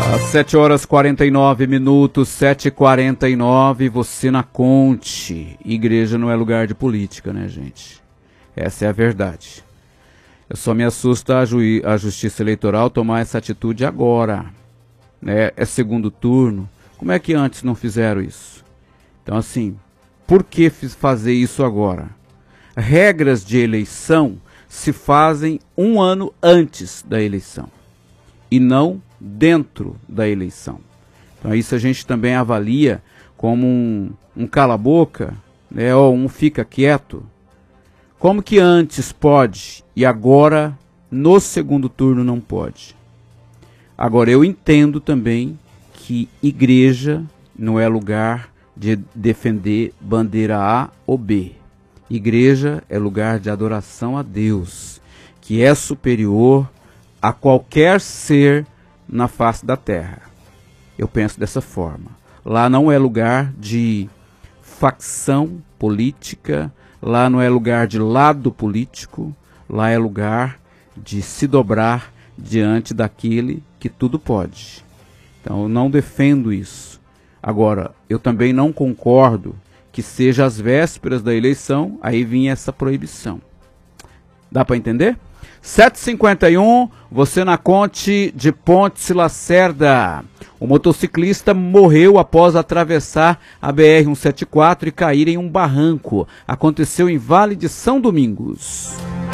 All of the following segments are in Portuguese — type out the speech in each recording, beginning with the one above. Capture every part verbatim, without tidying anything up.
Às sete horas e quarenta e nove minutos, sete e quarenta e nove, você na Conte. Igreja não é lugar de política, né, gente? Essa é a verdade. Eu só me assusta a, juí- a Justiça Eleitoral tomar essa atitude agora, né? É segundo turno. Como é que antes não fizeram isso? Então, assim, por que fiz fazer isso agora? Regras de eleição se fazem um ano antes da eleição e não dentro da eleição. Então isso a gente também avalia como um, um cala-boca, né, ou um fica quieto. Como que antes pode e agora no segundo turno não pode? Agora eu entendo também que igreja não é lugar de defender bandeira A ou B. Igreja é lugar de adoração a Deus, que é superior a qualquer ser na face da terra. Eu penso dessa forma. Lá não é lugar de facção política, lá não é lugar de lado político, lá é lugar de se dobrar diante daquele que tudo pode. Então eu não defendo isso. Agora, eu também não concordo que seja às vésperas da eleição, aí vinha essa proibição. Dá para entender? sete e cinquenta e um, você na Conte de Pontes Lacerda. O motociclista morreu após atravessar a B R cento e setenta e quatro e cair em um barranco. Aconteceu em Vale de São Domingos.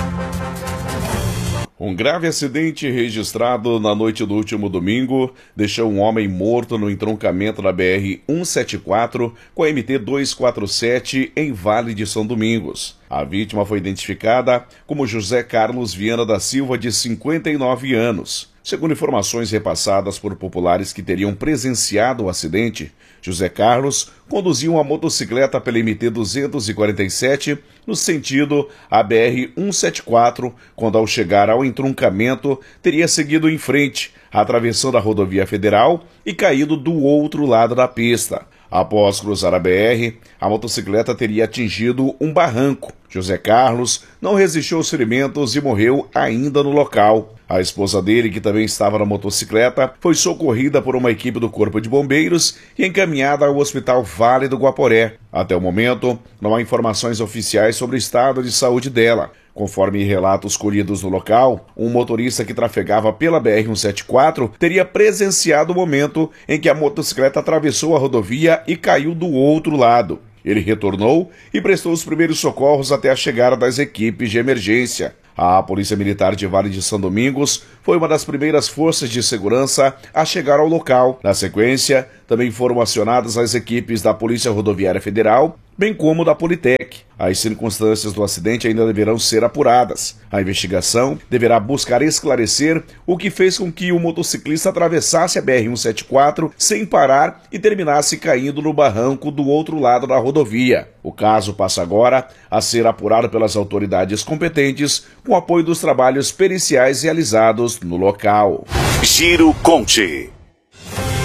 Um grave acidente registrado na noite do último domingo deixou um homem morto no entroncamento da B R cento e setenta e quatro com a M T duzentos e quarenta e sete em Vale de São Domingos. A vítima foi identificada como José Carlos Viana da Silva, de cinquenta e nove anos. Segundo informações repassadas por populares que teriam presenciado o acidente, José Carlos conduziu uma motocicleta pela M T duzentos e quarenta e sete no sentido a B R cento e setenta e quatro, quando ao chegar ao entroncamento teria seguido em frente, atravessando a rodovia federal e caído do outro lado da pista. Após cruzar a B R, a motocicleta teria atingido um barranco. José Carlos não resistiu aos ferimentos e morreu ainda no local. A esposa dele, que também estava na motocicleta, foi socorrida por uma equipe do Corpo de Bombeiros e encaminhada ao Hospital Vale do Guaporé. Até o momento, não há informações oficiais sobre o estado de saúde dela. Conforme relatos colhidos no local, um motorista que trafegava pela B R cento e setenta e quatro teria presenciado o momento em que a motocicleta atravessou a rodovia e caiu do outro lado. Ele retornou e prestou os primeiros socorros até a chegada das equipes de emergência. A Polícia Militar de Vale de São Domingos foi uma das primeiras forças de segurança a chegar ao local. Na sequência, também foram acionadas as equipes da Polícia Rodoviária Federal, bem como da Politec. As circunstâncias do acidente ainda deverão ser apuradas. A investigação deverá buscar esclarecer o que fez com que o motociclista atravessasse a B R cento e setenta e quatro sem parar e terminasse caindo no barranco do outro lado da rodovia. O caso passa agora a ser apurado pelas autoridades competentes, com apoio dos trabalhos periciais realizados no local. Giro Conte.